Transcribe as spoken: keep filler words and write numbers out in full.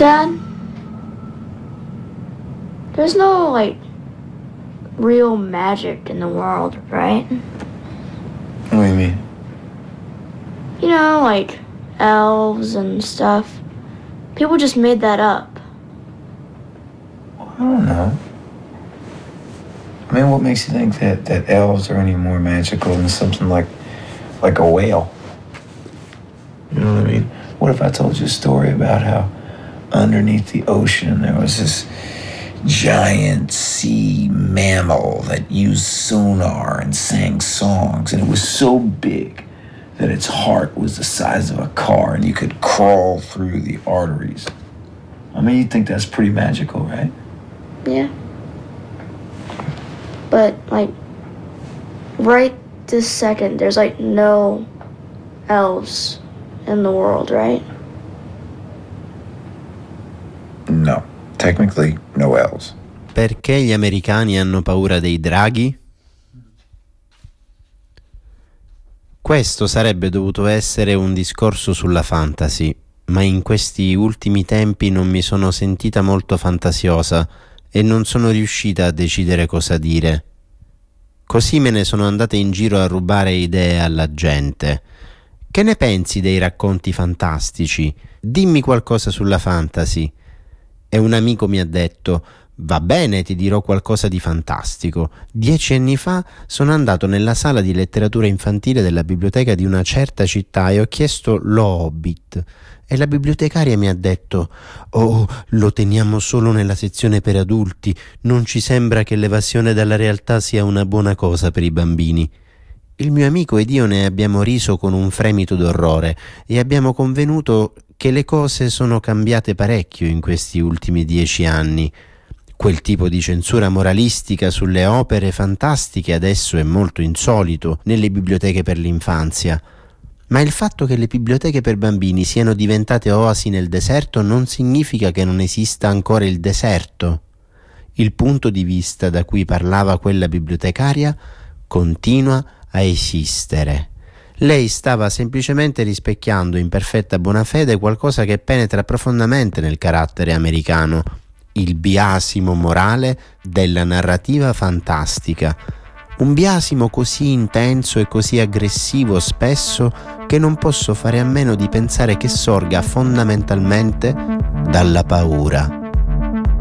Dad, there's no, like, real magic in the world, right? What do you mean? You know, like elves and stuff. People just made that up. I don't know. I mean, what makes you think that, that elves are any more magical than something like like a whale? You know what I mean? What if I told you a story about how underneath the ocean there was this giant sea mammal that used sonar and sang songs, and it was so big that its heart was the size of a car and you could crawl through the arteries. I mean, you think that's pretty magical, right? Yeah. But, like, right this second, there's, like, no elves in the world, right? No. Technically, no elves. Perché gli americani hanno paura dei draghi? Questo sarebbe dovuto essere un discorso sulla fantasy, ma in questi ultimi tempi non mi sono sentita molto fantasiosa e non sono riuscita a decidere cosa dire. Così me ne sono andata in giro a rubare idee alla gente. Che ne pensi dei racconti fantastici? Dimmi qualcosa sulla fantasy. E un amico mi ha detto: va bene, ti dirò qualcosa di fantastico. Dieci anni fa sono andato nella sala di letteratura infantile della biblioteca di una certa città e ho chiesto Lo Hobbit. E la bibliotecaria mi ha detto: oh, lo teniamo solo nella sezione per adulti, non ci sembra che l'evasione dalla realtà sia una buona cosa per i bambini. Il mio amico ed io ne abbiamo riso con un fremito d'orrore e abbiamo convenuto che le cose sono cambiate parecchio in questi ultimi dieci anni. Quel tipo di censura moralistica sulle opere fantastiche adesso è molto insolito nelle biblioteche per l'infanzia. Ma il fatto che le biblioteche per bambini siano diventate oasi nel deserto non significa che non esista ancora il deserto. Il punto di vista da cui parlava quella bibliotecaria continua a esistere. Lei stava semplicemente rispecchiando in perfetta buona fede qualcosa che penetra profondamente nel carattere americano, il biasimo morale della narrativa fantastica. Un biasimo così intenso e così aggressivo spesso che non posso fare a meno di pensare che sorga fondamentalmente dalla paura.